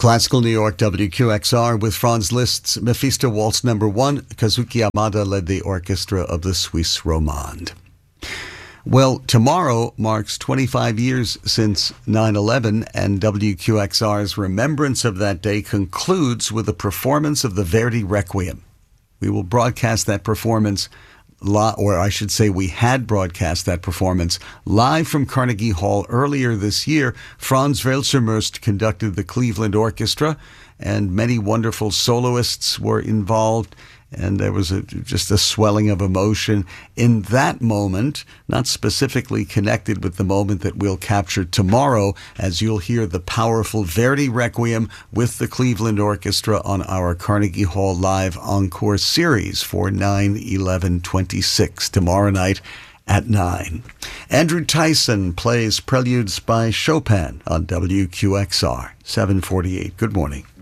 Classical New York, WQXR, with Franz Liszt's Mephisto Waltz No. 1. Kazuki Yamada led the orchestra of the Suisse Romande. Well, tomorrow marks 25 years since 9/11, and WQXR's remembrance of that day concludes with a performance of the Verdi Requiem. We will broadcast that performance, or I should say we had broadcast that performance live from Carnegie Hall earlier this year. Franz Welser-Möst conducted the Cleveland Orchestra, and many wonderful soloists were involved. And there was just a swelling of emotion in that moment, not specifically connected with the moment that we'll capture tomorrow, as you'll hear the powerful Verdi Requiem with the Cleveland Orchestra on our Carnegie Hall Live Encore series for 9/11/26 tomorrow night at 9. Andrew Tyson plays Preludes by Chopin on WQXR, 748. Good morning.